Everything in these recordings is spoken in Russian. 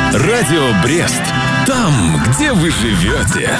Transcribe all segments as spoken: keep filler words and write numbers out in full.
Радио Брест. Там, где вы живете.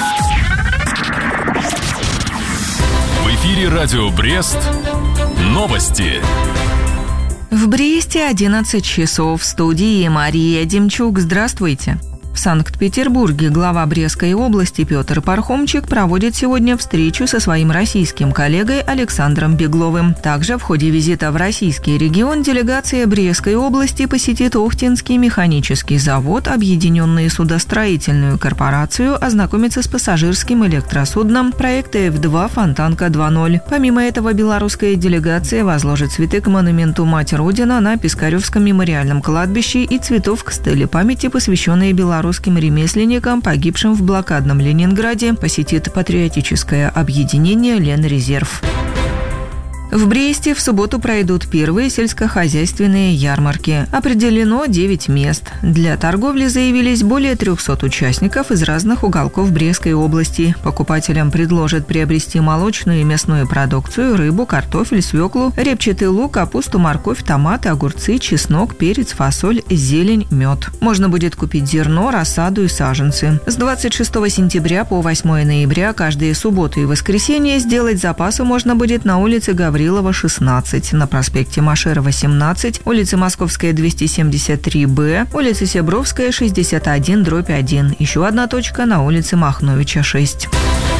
В эфире Радио Брест. Новости. В Бресте одиннадцать часов. В студии Мария Демчук. Здравствуйте. В Санкт-Петербурге глава Брестской области Петр Пархомчик проводит сегодня встречу со своим российским коллегой Александром Бегловым. Также в ходе визита в российский регион делегация Брестской области посетит Охтинский механический завод, Объединенную судостроительную корпорацию, ознакомится с пассажирским электросудном проекта эф два «Фонтанка два ноль». Помимо этого, белорусская делегация возложит цветы к монументу «Мать Родина» на Пискаревском мемориальном кладбище и цветов к стеле памяти, посвященной белорусским русским ремесленникам, погибшим в блокадном Ленинграде, посетит патриотическое объединение «Ленрезерв». В Бресте в субботу пройдут первые сельскохозяйственные ярмарки. Определено девять мест. Для торговли заявились более трехсот участников из разных уголков Брестской области. Покупателям предложат приобрести молочную и мясную продукцию, рыбу, картофель, свеклу, репчатый лук, капусту, морковь, томаты, огурцы, чеснок, перец, фасоль, зелень, мед. Можно будет купить зерно, рассаду и саженцы. С двадцать шестого сентября по восьмое ноября каждые субботу и воскресенье сделать запасы можно будет на улице Гаврилова, шестнадцать, на проспекте Машерова, семнадцать, улице Московская, двести семьдесят три бэ, улице Себровская, шестьдесят один, дробь один. Еще одна точка на улице Махновича, шесть.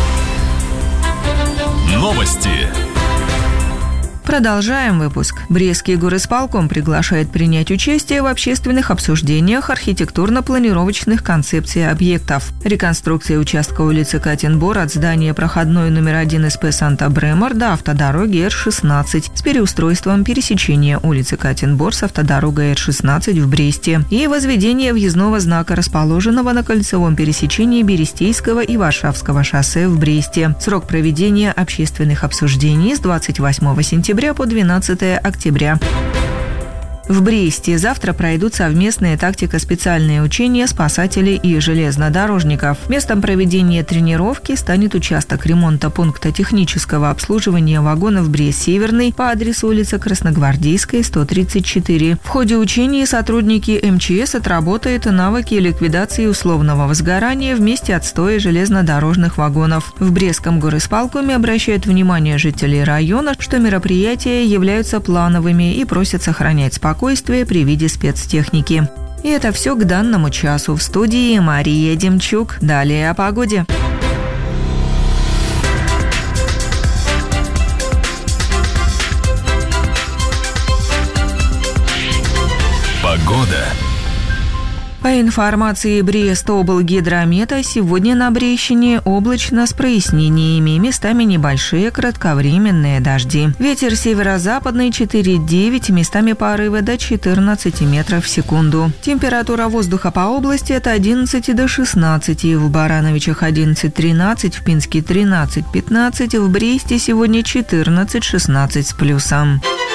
Новости. Продолжаем выпуск. Брестский горисполком приглашает принять участие в общественных обсуждениях архитектурно-планировочных концепций объектов. Реконструкция участка улицы Катенбор от здания проходной номер один эс пэ Санта-Бремор до автодороги эр шестнадцать с переустройством пересечения улицы Катенбор с автодорогой эр шестнадцать в Бресте и возведение въездного знака, расположенного на кольцевом пересечении Берестейского и Варшавского шоссе в Бресте. Срок проведения общественных обсуждений с двадцать восьмого сентября по двенадцатое октября. В Бресте завтра пройдут совместные тактико-специальные учения спасателей и железнодорожников. Местом проведения тренировки станет участок ремонта пункта технического обслуживания вагонов Брест-Северный по адресу улица Красногвардейская, сто тридцать четыре. В ходе учений сотрудники эм че эс отработают навыки ликвидации условного возгорания в месте отстоя железнодорожных вагонов. В Брестском горисполкоме обращают внимание жителей района, что мероприятия являются плановыми и просят сохранять спокойствие при виде спецтехники. И это все к данному часу. В студии Мария Демчук. Далее о погоде. Погода. По информации Брестоблгидромета, сегодня на Брещине облачно с прояснениями, местами небольшие кратковременные дожди. Ветер северо-западный четыре-девять, местами порывы до четырнадцати метров в секунду. Температура воздуха по области от одиннадцати до шестнадцати, в Барановичах одиннадцать-тринадцать, в Пинске тринадцать-пятнадцать, в Бресте сегодня четырнадцать-шестнадцать с плюсом.